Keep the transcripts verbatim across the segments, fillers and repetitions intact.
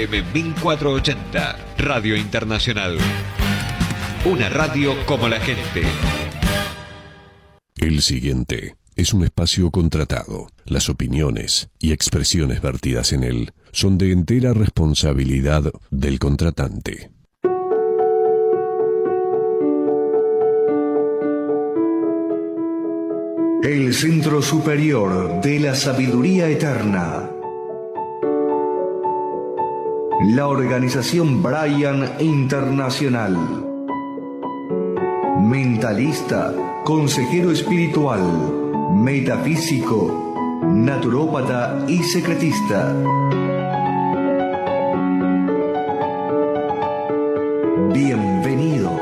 M mil cuatrocientos ochenta, Radio Internacional. Una radio como la gente. El siguiente es un espacio contratado. Las opiniones y expresiones vertidas en él son de entera responsabilidad del contratante. El Centro Superior de la Sabiduría Eterna. La organización Brian Internacional. Mentalista, consejero espiritual, metafísico, naturópata y secretista. Bienvenidos.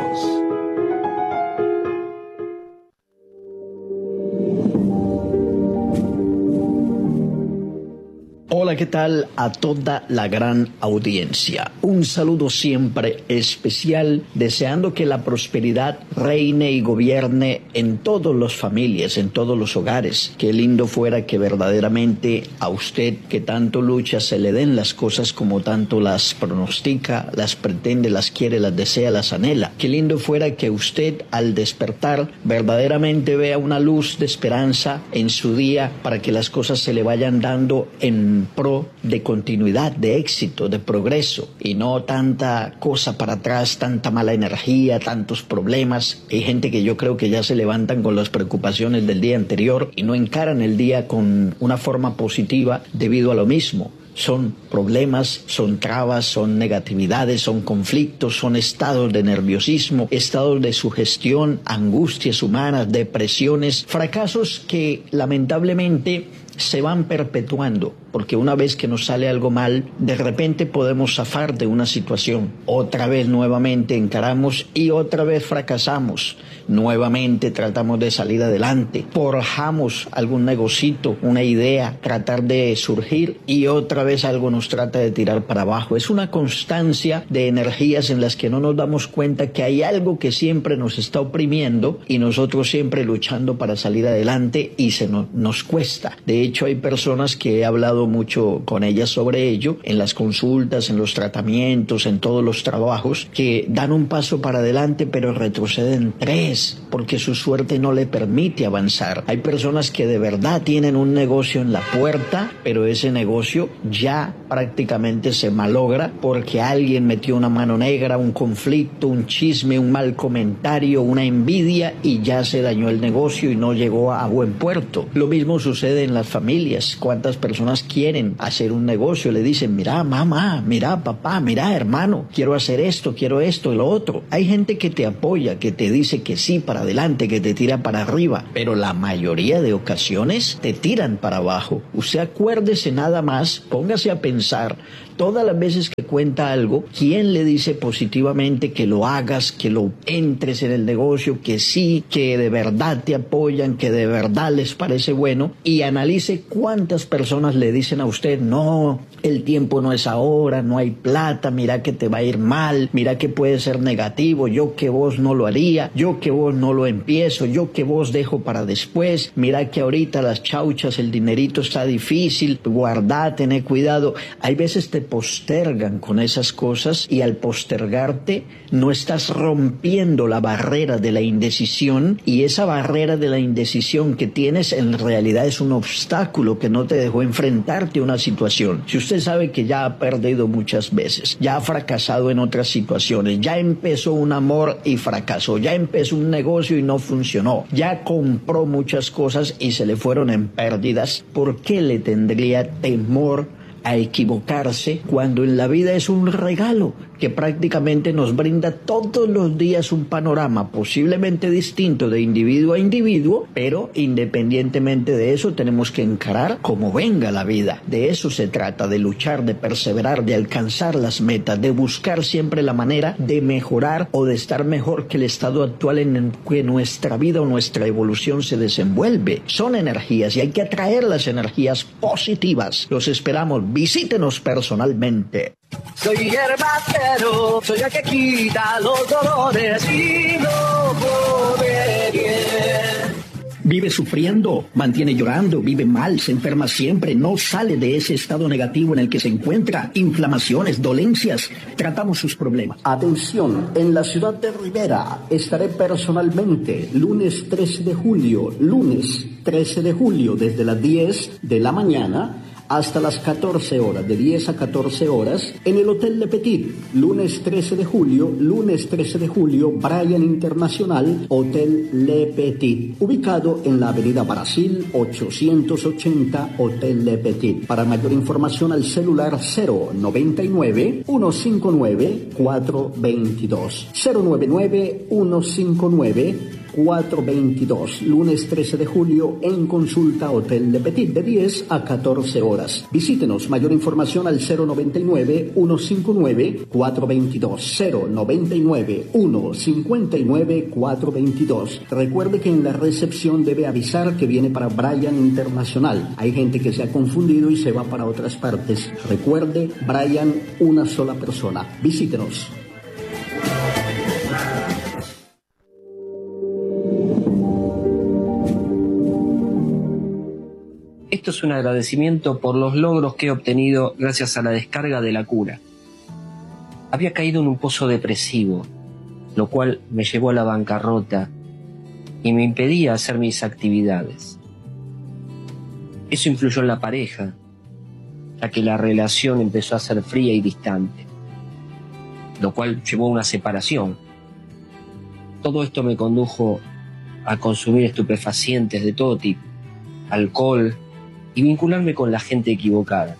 Hola, ¿qué tal a toda la gran audiencia? Un saludo siempre especial, deseando que la prosperidad reine y gobierne en todas las familias, en todos los hogares. Qué lindo fuera que verdaderamente a usted, que tanto lucha, se le den las cosas como tanto las pronostica, las pretende, las quiere, las desea, las anhela. Qué lindo fuera que usted, al despertar, verdaderamente vea una luz de esperanza en su día para que las cosas se le vayan dando en pro de continuidad, de éxito, de progreso, y no tanta cosa para atrás, tanta mala energía, tantos problemas. Hay gente que yo creo que ya se levantan con las preocupaciones del día anterior y no encaran el día con una forma positiva debido a lo mismo. Son problemas, son trabas, son negatividades, son conflictos, son estados de nerviosismo, estados de sugestión, angustias humanas, depresiones, fracasos que lamentablemente se van perpetuando, porque una vez que nos sale algo mal, de repente podemos zafar de una situación. Otra vez nuevamente encaramos y otra vez fracasamos. Nuevamente tratamos de salir adelante. Forjamos algún negocito, una idea, tratar de surgir y otra vez algo nos trata de tirar para abajo. Es una constancia de energías en las que no nos damos cuenta que hay algo que siempre nos está oprimiendo y nosotros siempre luchando para salir adelante y se nos, nos cuesta. De hecho, hay personas que he hablado mucho con ellas sobre ello, en las consultas, en los tratamientos, en todos los trabajos, que dan un paso para adelante pero retroceden tres, porque su suerte no le permite avanzar. Hay personas que de verdad tienen un negocio en la puerta, pero ese negocio ya prácticamente se malogra porque alguien metió una mano negra, un conflicto, un chisme, un mal comentario, una envidia, y ya se dañó el negocio y no llegó a buen puerto. Lo mismo sucede en las familias. ¿Cuántas personas quieren hacer un negocio? Le dicen, mira mamá, mira papá, mira hermano, quiero hacer esto, quiero esto y lo otro. Hay gente que te apoya, que te dice que sí para adelante, que te tira para arriba, pero la mayoría de ocasiones te tiran para abajo. Usted acuérdese nada más, póngase a pensar todas las veces que cuenta algo, ¿quién le dice positivamente que lo hagas, que lo entres en el negocio, que sí, que de verdad te apoyan, que de verdad les parece bueno? Y analice cuántas personas le dicen a usted, no, el tiempo no es ahora, no hay plata, mira que te va a ir mal, mira que puede ser negativo, yo que vos no lo haría, yo que vos no lo empiezo, yo que vos dejo para después, mira que ahorita las chauchas, el dinerito está difícil, guardá, tené cuidado. Hay veces te postergan con esas cosas y al postergarte no estás rompiendo la barrera de la indecisión, y esa barrera de la indecisión que tienes en realidad es un obstáculo que no te dejó enfrentarte a una situación. Si usted sabe que ya ha perdido muchas veces, ya ha fracasado en otras situaciones, ya empezó un amor y fracasó, ya empezó un negocio y no funcionó, ya compró muchas cosas y se le fueron en pérdidas, ¿por qué le tendría temor a equivocarse cuando en la vida es un regalo que prácticamente nos brinda todos los días un panorama posiblemente distinto de individuo a individuo, pero independientemente de eso tenemos que encarar como venga la vida? De eso se trata, de luchar, de perseverar, de alcanzar las metas, de buscar siempre la manera de mejorar o de estar mejor que el estado actual en el que nuestra vida o nuestra evolución se desenvuelve. Son energías y hay que atraer las energías positivas. Los esperamos, visítenos personalmente. Soy hierbacero, soy el que quita los dolores y no come bien. Vive sufriendo, mantiene llorando, vive mal, se enferma siempre, no sale de ese estado negativo en el que se encuentra, inflamaciones, dolencias. Tratamos sus problemas. Atención, en la ciudad de Rivera estaré personalmente lunes trece de julio, lunes trece de julio desde las diez de la mañana hasta las catorce horas, de diez a catorce horas, en el Hotel Le Petit, lunes trece de julio, lunes trece de julio, Bryan Internacional, Hotel Le Petit, ubicado en la avenida Brasil ochocientos ochenta, Hotel Le Petit. Para mayor información al celular cero noventa y nueve, ciento cincuenta y nueve, cuatrocientos veintidós, cero noventa y nueve, ciento cincuenta y nueve, cuatrocientos veintidós, lunes trece de julio en consulta Hotel Le Petit de diez a catorce horas. Visítenos, mayor información al cero noventa y nueve, ciento cincuenta y nueve, cuatrocientos veintidós, cero noventa y nueve, ciento cincuenta y nueve, cuatrocientos veintidós. Recuerde que en la recepción debe avisar que viene para Bryan Internacional. Hay gente que se ha confundido y se va para otras partes. Recuerde, Bryan, una sola persona. Visítenos. Esto es un agradecimiento por los logros que he obtenido gracias a la descarga de la cura. Había caído en un pozo depresivo, lo cual me llevó a la bancarrota y me impedía hacer mis actividades. Eso influyó en la pareja, ya que la relación empezó a ser fría y distante, lo cual llevó a una separación. Todo esto me condujo a consumir estupefacientes de todo tipo, alcohol, y vincularme con la gente equivocada.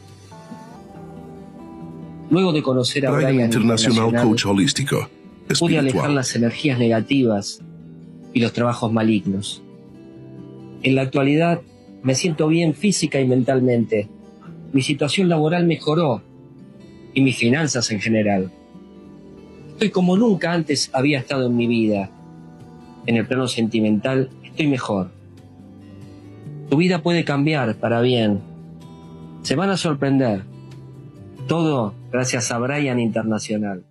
Luego de conocer a Bryan Internacional, Coach Holístico, pude alejar las energías negativas y los trabajos malignos. En la actualidad me siento bien física y mentalmente. Mi situación laboral mejoró y mis finanzas en general. Estoy como nunca antes había estado en mi vida. En el plano sentimental estoy mejor. Tu vida puede cambiar para bien. Se van a sorprender. Todo gracias a Bryan Internacional.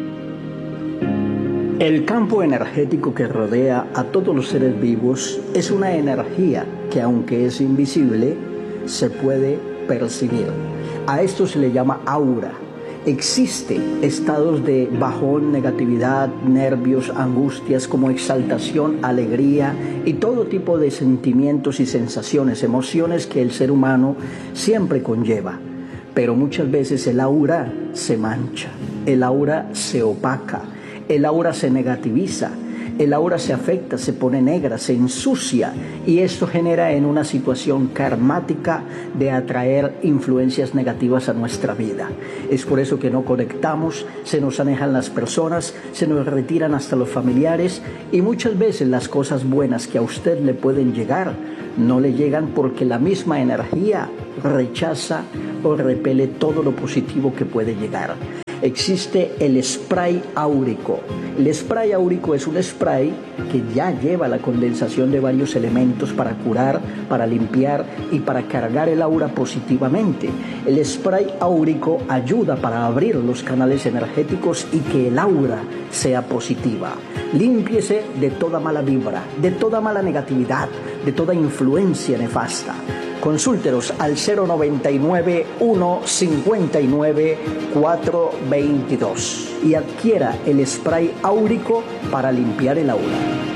El campo energético que rodea a todos los seres vivos es una energía que, aunque es invisible, se puede percibir. A esto se le llama aura. Existen estados de bajón, negatividad, nervios, angustias, como exaltación, alegría y todo tipo de sentimientos y sensaciones, emociones que el ser humano siempre conlleva. Pero muchas veces el aura se mancha, el aura se opaca, el aura se negativiza, el aura se afecta, se pone negra, se ensucia, y esto genera en una situación karmática de atraer influencias negativas a nuestra vida. Es por eso que no conectamos, se nos alejan las personas, se nos retiran hasta los familiares, y muchas veces las cosas buenas que a usted le pueden llegar no le llegan porque la misma energía rechaza o repele todo lo positivo que puede llegar. Existe el spray áurico. El spray áurico es un spray que ya lleva la condensación de varios elementos para curar, para limpiar y para cargar el aura positivamente. El spray áurico ayuda para abrir los canales energéticos y que el aura sea positiva. Límpiese de toda mala vibra, de toda mala negatividad, de toda influencia nefasta. Consúltenos al cero noventa y nueve, ciento cincuenta y nueve, cuatrocientos veintidós y adquiera el spray áurico para limpiar el aura.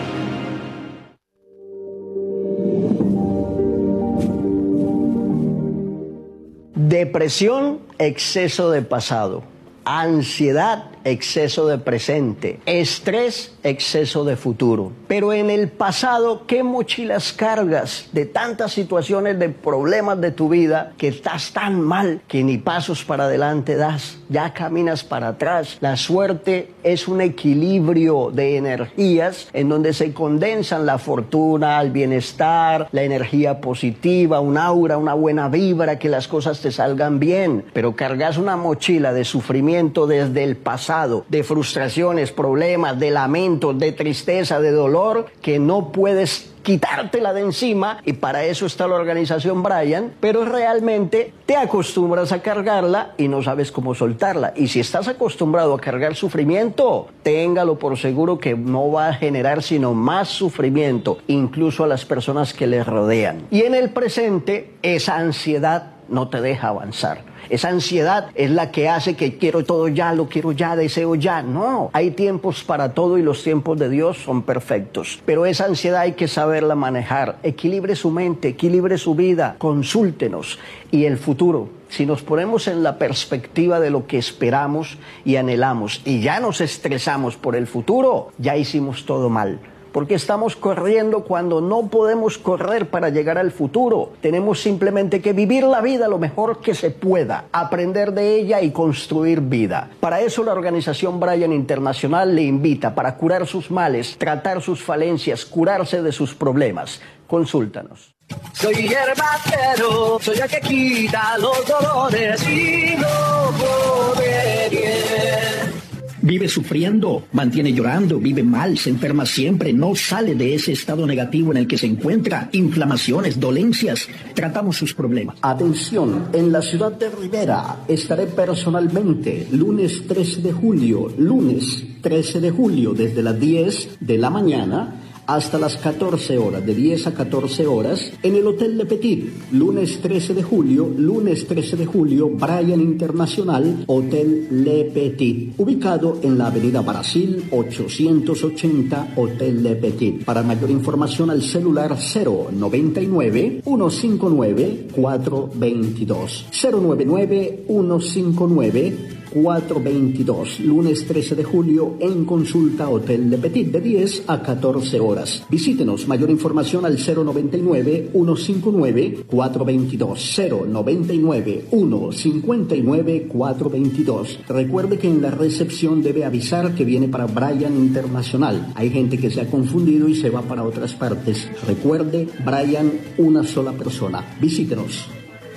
Depresión, exceso de pasado. Ansiedad, exceso de presente. Estrés, exceso de futuro. Pero en el pasado, ¿qué mochilas cargas de tantas situaciones, de problemas de tu vida, que estás tan mal que ni pasos para adelante das? Ya caminas para atrás. La suerte es un equilibrio de energías en donde se condensan la fortuna, el bienestar, la energía positiva, un aura, una buena vibra, que las cosas te salgan bien. Pero cargas una mochila de sufrimiento sufrimiento desde el pasado, de frustraciones, problemas, de lamentos, de tristeza, de dolor, que no puedes quitártela de encima, y para eso está la organización Brian, pero realmente te acostumbras a cargarla y no sabes cómo soltarla. Y si estás acostumbrado a cargar sufrimiento, téngalo por seguro que no va a generar sino más sufrimiento, incluso a las personas que le rodean. Y en el presente, esa ansiedad no te deja avanzar. Esa ansiedad es la que hace que quiero todo ya, lo quiero ya, deseo ya. No, hay tiempos para todo y los tiempos de Dios son perfectos. Pero esa ansiedad hay que saberla manejar. Equilibre su mente, equilibre su vida, consúltenos. Y el futuro, si nos ponemos en la perspectiva de lo que esperamos y anhelamos y ya nos estresamos por el futuro, ya hicimos todo mal. Porque estamos corriendo cuando no podemos correr para llegar al futuro. Tenemos simplemente que vivir la vida lo mejor que se pueda, aprender de ella y construir vida. Para eso la organización Brian Internacional le invita para curar sus males, tratar sus falencias, curarse de sus problemas. Consúltanos. Soy herbatero, soy el que quita los dolores y no pone bien. Vive sufriendo, mantiene llorando, vive mal, se enferma siempre, no sale de ese estado negativo en el que se encuentra, inflamaciones, dolencias. Tratamos sus problemas. Atención, en la ciudad de Rivera estaré personalmente lunes trece de julio, lunes trece de julio desde las diez de la mañana hasta las catorce horas, de diez a catorce horas, en el Hotel Le Petit, lunes trece de julio, lunes trece de julio, Brian Internacional, Hotel Le Petit, ubicado en la avenida Brasil ochocientos ochenta, Hotel Le Petit. Para mayor información al celular cero noventa y nueve, ciento cincuenta y nueve, cuatrocientos veintidós, cero noventa y nueve, ciento cincuenta y nueve, cuatrocientos veintidós, lunes trece de julio en consulta Hotel Le Petit de diez a catorce horas. Visítenos, mayor información al cero noventa y nueve, ciento cincuenta y nueve, cuatrocientos veintidós, cero noventa y nueve, ciento cincuenta y nueve, cuatrocientos veintidós. Recuerde que en la recepción debe avisar que viene para Brian Internacional. Hay gente que se ha confundido y se va para otras partes. Recuerde, Brian, una sola persona. Visítenos.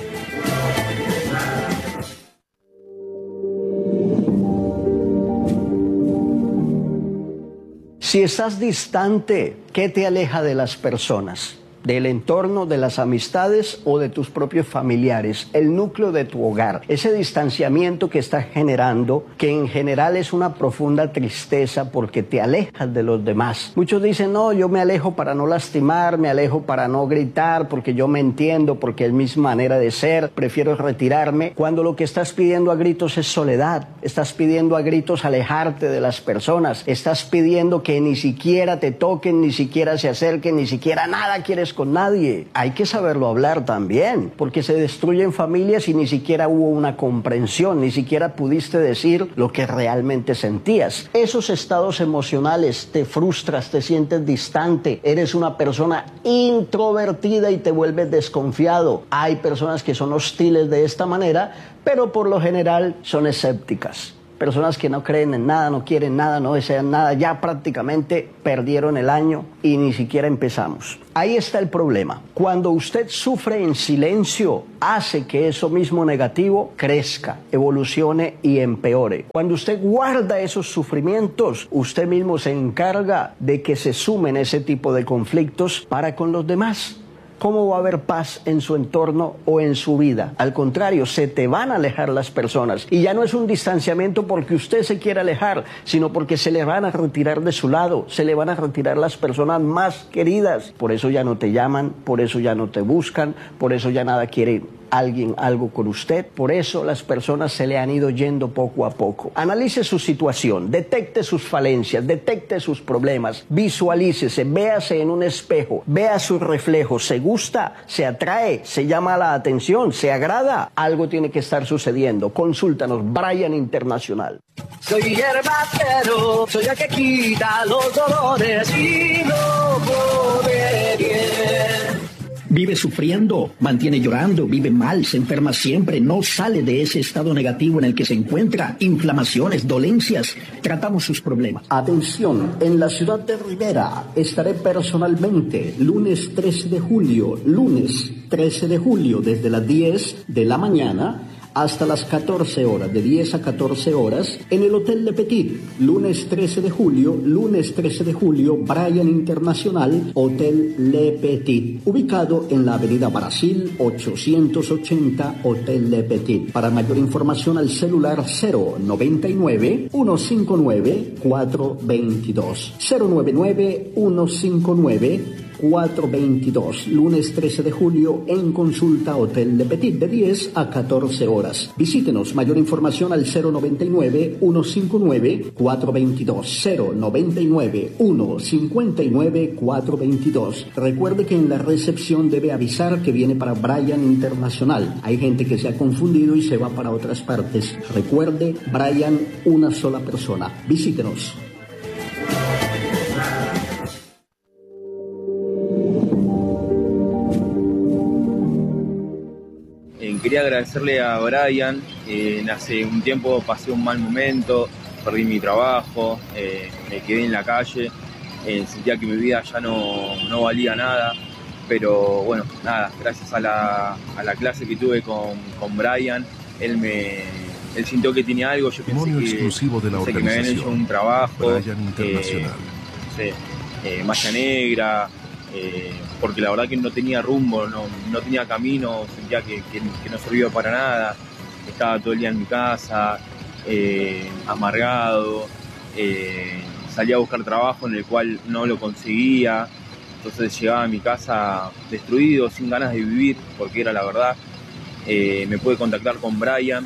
Si estás distante, ¿qué te aleja de las personas? ¿Del entorno, de las amistades o de tus propios familiares? El núcleo de tu hogar. Ese distanciamiento que estás generando, que en general es una profunda tristeza porque te alejas de los demás. Muchos dicen, no, yo me alejo para no lastimar, me alejo para no gritar, porque yo me entiendo, porque es mi manera de ser, prefiero retirarme. Cuando lo que estás pidiendo a gritos es soledad, estás pidiendo a gritos alejarte de las personas, estás pidiendo que ni siquiera te toquen, ni siquiera se acerquen, ni siquiera nada quieres con nadie. Hay que saberlo hablar también, porque se destruyen familias y ni siquiera hubo una comprensión, ni siquiera pudiste decir lo que realmente sentías. Esos estados emocionales, te frustras, te sientes distante, eres una persona introvertida y te vuelves desconfiado. Hay personas que son hostiles de esta manera, pero por lo general son escépticas. Personas que no creen en nada, no quieren nada, no desean nada, ya prácticamente perdieron el año y ni siquiera empezamos. Ahí está el problema. Cuando usted sufre en silencio, hace que eso mismo negativo crezca, evolucione y empeore. Cuando usted guarda esos sufrimientos, usted mismo se encarga de que se sumen ese tipo de conflictos para con los demás. ¿Cómo va a haber paz en su entorno o en su vida? Al contrario, se te van a alejar las personas. Y ya no es un distanciamiento porque usted se quiere alejar, sino porque se le van a retirar de su lado, se le van a retirar las personas más queridas. Por eso ya no te llaman, por eso ya no te buscan, por eso ya nada quiere alguien algo con usted. Por eso las personas se le han ido yendo poco a poco. Analice su situación, detecte sus falencias, detecte sus problemas, visualícese, véase en un espejo, vea su reflejo, se gusta, se atrae, se llama la atención, se agrada. Algo tiene que estar sucediendo. Consúltanos, Brian Internacional. Soy herbatero, soy el que quita los dolores y no pone bien. Vive sufriendo, mantiene llorando, vive mal, se enferma siempre, no sale de ese estado negativo en el que se encuentra, inflamaciones, dolencias. Tratamos sus problemas. Atención, en la ciudad de Rivera estaré personalmente lunes trece de julio, lunes trece de julio desde las diez de la mañana hasta las catorce horas, de diez a catorce horas, en el Hotel Le Petit, lunes trece de julio, lunes trece de julio, Bryan Internacional, Hotel Le Petit, ubicado en la Avenida Brasil ochocientos ochenta, Hotel Le Petit. Para mayor información al celular cero noventa y nueve, ciento cincuenta y nueve, cuatrocientos veintidós, cero noventa y nueve, ciento cincuenta y nueve, cuatrocientos veintidós, lunes trece de julio en consulta Hotel Le Petit de diez a catorce horas. Visítenos, mayor información al cero noventa y nueve, ciento cincuenta y nueve, cuatrocientos veintidós, cero noventa y nueve, ciento cincuenta y nueve, cuatrocientos veintidós. Recuerde que en la recepción debe avisar que viene para Bryan Internacional. Hay gente que se ha confundido y se va para otras partes. Recuerde, Bryan, una sola persona. Visítenos. Quería agradecerle a Bryan. Eh, hace un tiempo pasé un mal momento, perdí mi trabajo, eh, me quedé en la calle, eh, sentía que mi vida ya no, no valía nada, pero bueno, nada, gracias a la, a la clase que tuve con, con Bryan, él me él sintió que tenía algo, yo pensé que, exclusivo de la pensé que me habían hecho un trabajo, Bryan Internacional. Eh, no sé, eh, malla negra, Eh, porque la verdad que no tenía rumbo, no, no tenía camino, sentía que, que, que no servía para nada, estaba todo el día en mi casa, eh, amargado, eh, salía a buscar trabajo en el cual no lo conseguía, entonces llegaba a mi casa destruido, sin ganas de vivir, porque era la verdad. Eh, me pude contactar con Bryan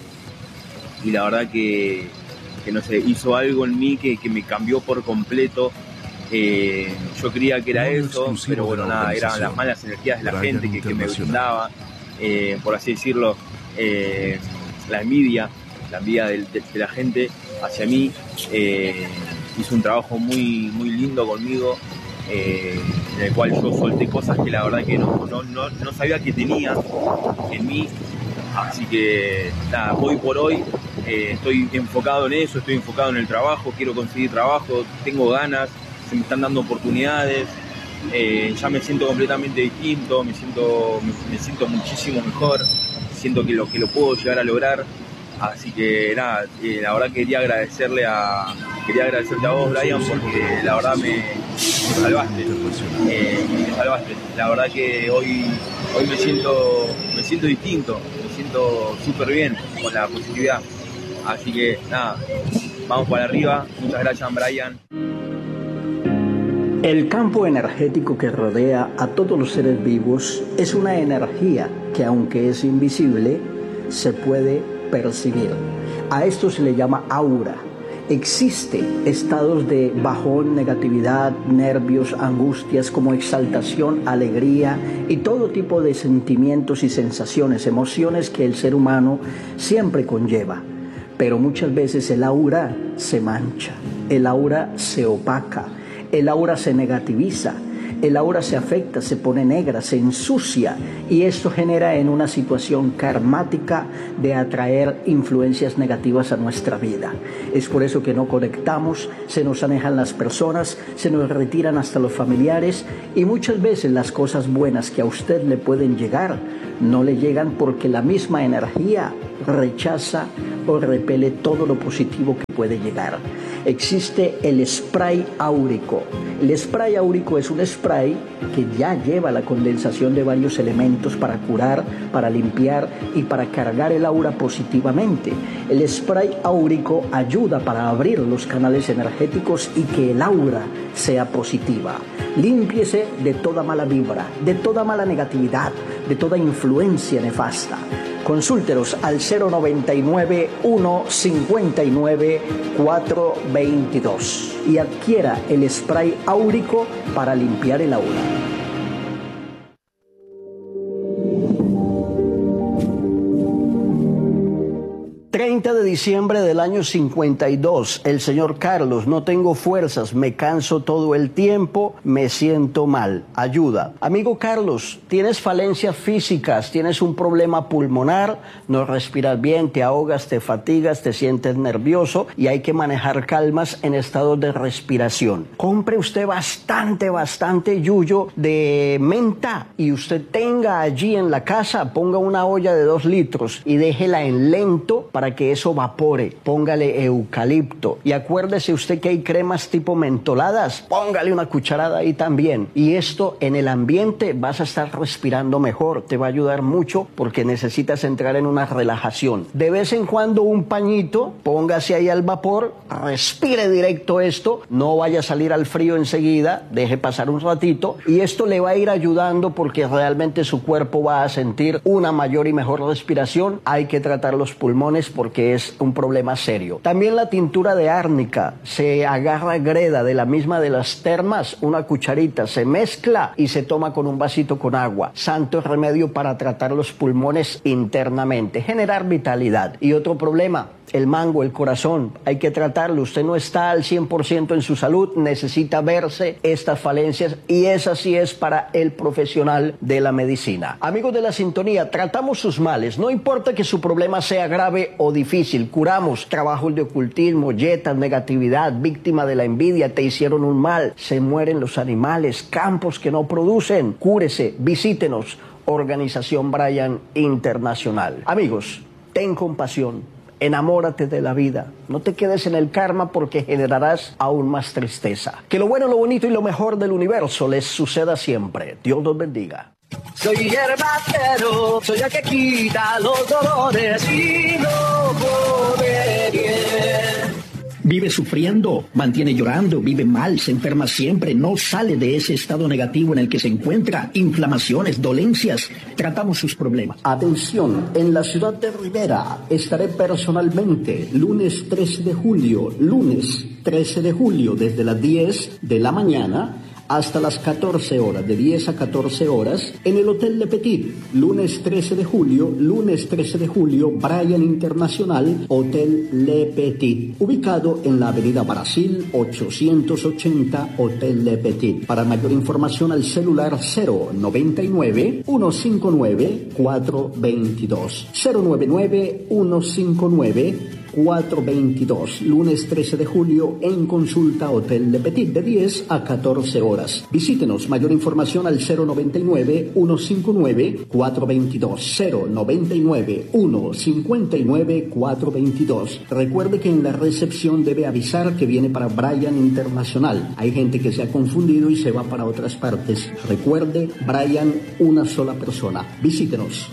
y la verdad que, que no sé, hizo algo en mí que, que me cambió por completo. Eh, yo creía que era eso, pero bueno, nada, eran las malas energías de la gente que, que me brindaba, eh, por así decirlo, eh, la envidia, la envidia de, de, de la gente hacia mí. Eh, hizo un trabajo muy, muy lindo conmigo, eh, en el cual yo solté cosas que la verdad que no, no, no, no sabía que tenía en mí. Así que nada, hoy por hoy eh, estoy enfocado en eso, estoy enfocado en el trabajo, quiero conseguir trabajo, tengo ganas. Se me están dando oportunidades, eh, ya me siento completamente distinto, me siento, me, me siento muchísimo mejor, siento que lo, que lo puedo llegar a lograr, así que nada, eh, la verdad quería agradecerle a, quería agradecerte a vos, Bryan, porque la verdad me, me salvaste, eh, me salvaste, la verdad que hoy, hoy me siento, me siento distinto, me siento súper bien con la positividad, así que nada, vamos para arriba, muchas gracias, Bryan. El campo energético que rodea a todos los seres vivos es una energía que, aunque es invisible, se puede percibir. A esto se le llama aura. Existen estados de bajón, negatividad, nervios, angustias, como exaltación, alegría y todo tipo de sentimientos y sensaciones, emociones que el ser humano siempre conlleva. Pero muchas veces el aura se mancha, el aura se opaca, el aura se negativiza, el aura se afecta, se pone negra, se ensucia, y esto genera en una situación karmática de atraer influencias negativas a nuestra vida. Es por eso que no conectamos, se nos alejan las personas, se nos retiran hasta los familiares, y muchas veces las cosas buenas que a usted le pueden llegar no le llegan porque la misma energía rechaza o repele todo lo positivo que puede llegar. Existe el spray áurico. El spray áurico es un spray que ya lleva la condensación de varios elementos para curar, para limpiar y para cargar el aura positivamente. El spray áurico ayuda para abrir los canales energéticos y que el aura sea positiva. Límpiese de toda mala vibra, de toda mala negatividad, de toda influencia nefasta. Consúltenos al cero noventa y nueve, ciento cincuenta y nueve, cuatrocientos veintidós y adquiera el spray áurico para limpiar el aura. treinta de diciembre del año cincuenta y dos, el señor Carlos: no tengo fuerzas, me canso todo el tiempo, me siento mal, ayuda. Amigo Carlos, tienes falencias físicas, tienes un problema pulmonar, no respiras bien, te ahogas, te fatigas, te sientes nervioso y hay que manejar calmas en estado de respiración. Compre usted bastante, bastante yuyo de menta y usted tenga allí en la casa, ponga una olla de dos litros y déjela en lento para que eso evapore. Póngale eucalipto y acuérdese usted que hay cremas tipo mentoladas, póngale una cucharada ahí también. Y esto en el ambiente vas a estar respirando mejor, te va a ayudar mucho porque necesitas entrar en una relajación. De vez en cuando un pañito, póngase ahí al vapor, respire directo esto, no vaya a salir al frío enseguida, deje pasar un ratito y esto le va a ir ayudando porque realmente su cuerpo va a sentir una mayor y mejor respiración. Hay que tratar los pulmones porque es un problema serio. También la tintura de árnica, se agarra greda de la misma de las termas, una cucharita, se mezcla y se toma con un vasito con agua. Santo remedio para tratar los pulmones internamente, generar vitalidad. Y otro problema, el mango, el corazón, hay que tratarlo. Usted no está al cien por ciento en su salud, necesita verse estas falencias y esa sí es para el profesional de la medicina. Amigos de la sintonía, tratamos sus males, no importa que su problema sea grave o difícil, curamos trabajos de ocultismo, yetas, negatividad, víctima de la envidia, te hicieron un mal, se mueren los animales, campos que no producen, cúrese, visítenos, Organización Bryan Internacional. Amigos, ten compasión, enamórate de la vida, no te quedes en el karma porque generarás aún más tristeza. Que lo bueno, lo bonito y lo mejor del universo les suceda siempre. Dios los bendiga. Soy hierbatero, soy el que quita los dolores y no come bien. Vive sufriendo, mantiene llorando, vive mal, se enferma siempre, no sale de ese estado negativo en el que se encuentra, inflamaciones, dolencias, tratamos sus problemas. Atención, en la ciudad de Rivera estaré personalmente lunes trece de julio, lunes trece de julio desde las diez de la mañana hasta las catorce horas, de diez a catorce horas, en el Hotel Le Petit, lunes trece de julio, lunes trece de julio, Bryan Internacional, Hotel Le Petit, ubicado en la avenida Brasil ochocientos ochenta, Hotel Le Petit. Para mayor información al celular cero noventa y nueve, ciento cincuenta y nueve, cuatrocientos veintidós, cero noventa y nueve, ciento cincuenta y nueve, cuatrocientos veintidós, lunes trece de julio en consulta Hotel Le Petit de diez a catorce horas. Visítenos, mayor información al cero noventa y nueve, ciento cincuenta y nueve, cuatrocientos veintidós, cero noventa y nueve, ciento cincuenta y nueve, cuatrocientos veintidós. Recuerde que en la recepción debe avisar que viene para Bryan Internacional. Hay gente que se ha confundido y se va para otras partes. Recuerde, Bryan, una sola persona. Visítenos.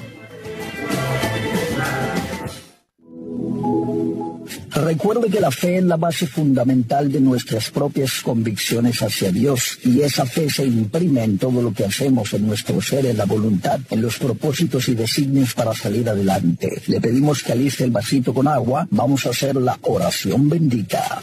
Recuerde que la fe es la base fundamental de nuestras propias convicciones hacia Dios y esa fe se imprime en todo lo que hacemos, en nuestro ser, en la voluntad, en los propósitos y designios para salir adelante. Le pedimos que aliste el vasito con agua, vamos a hacer la oración bendita.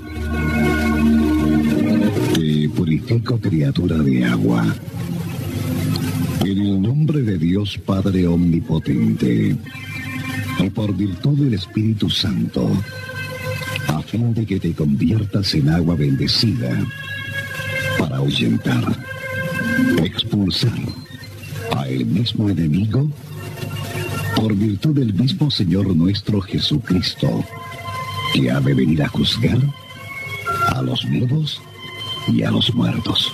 Te purifico, criatura de agua, en el nombre de Dios Padre Omnipotente, y por virtud del Espíritu Santo, a fin de que te conviertas en agua bendecida, para ahuyentar, expulsar a el mismo enemigo, por virtud del mismo Señor nuestro Jesucristo, que ha de venir a juzgar a los vivos y a los muertos.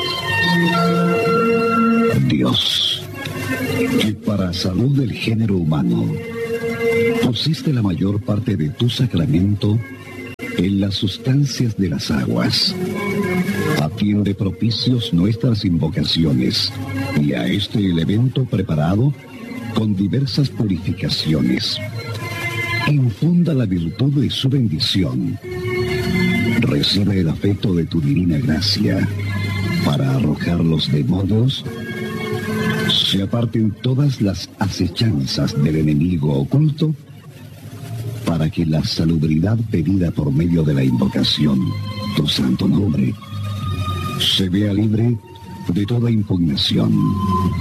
Dios, que para salud del género humano pusiste la mayor parte de tu sacramento en las sustancias de las aguas, atiende propicios nuestras invocaciones y a este elemento preparado con diversas purificaciones. Infunda la virtud de su bendición. Recibe el afecto de tu divina gracia para arrojar los demonios, se aparten todas las acechanzas del enemigo oculto, para que la salubridad pedida por medio de la invocación, tu santo nombre, se vea libre de toda impugnación.